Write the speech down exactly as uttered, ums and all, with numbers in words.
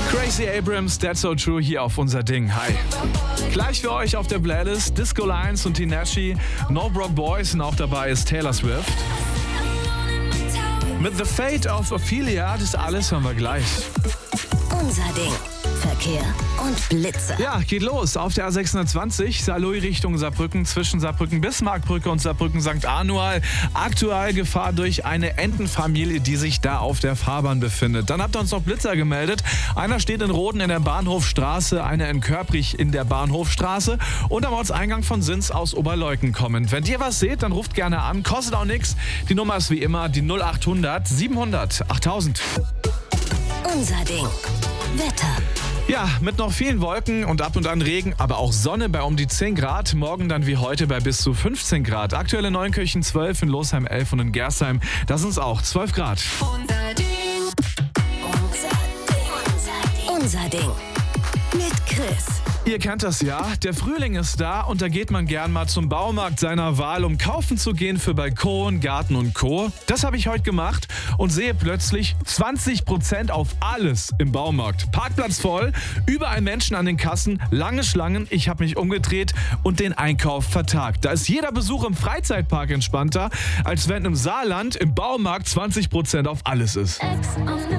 Gracie Abrams, That's So True hier auf unser Ding. Hi. Gleich für euch auf der Playlist Disco Lions und Tinashe, No Broke Boys und auch dabei ist Taylor Swift. Mit The Fate of Ophelia, das alles hören wir gleich. Unser Ding. Verkehr und Blitzer. Ja, geht los. Auf der A sechshundertzwanzig, Saarlouis Richtung Saarbrücken, zwischen Saarbrücken-Bismarckbrücke und Saarbrücken-Sankt Anual. Aktuell Gefahr durch eine Entenfamilie, die sich da auf der Fahrbahn befindet. Dann habt ihr uns noch Blitzer gemeldet. Einer steht in Roden in der Bahnhofstraße, einer in Körprich in der Bahnhofstraße und am Ortseingang von Sins aus Oberleuken kommend. Wenn ihr was seht, dann ruft gerne an. Kostet auch nichts. Die Nummer ist wie immer die null achthundert siebenhundert achttausend. Unser Ding. Wetter. Ja, mit noch vielen Wolken und ab und an Regen, aber auch Sonne bei um die zehn Grad. Morgen dann wie heute bei bis zu fünfzehn Grad. Aktuell in Neunkirchen zwölf, in Losheim elf und in Gersheim, da sind es auch zwölf Grad. Unser Ding. Unser Ding. Unser Ding. Mit Chris. Ihr kennt das ja, der Frühling ist da und da geht man gern mal zum Baumarkt seiner Wahl, um kaufen zu gehen für Balkon, Garten und Co. Das habe ich heute gemacht und sehe plötzlich zwanzig Prozent auf alles im Baumarkt. Parkplatz voll, überall Menschen an den Kassen, lange Schlangen, ich habe mich umgedreht und den Einkauf vertagt. Da ist jeder Besuch im Freizeitpark entspannter, als wenn im Saarland im Baumarkt zwanzig Prozent auf alles ist. Ex on the